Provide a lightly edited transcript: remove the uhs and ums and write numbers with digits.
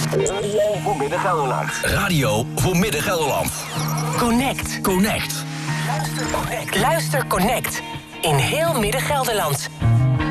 Radio voor Midden-Gelderland. Radio voor Midden-Gelderland. Connect. Connect. Luister Connect. In heel Midden-Gelderland.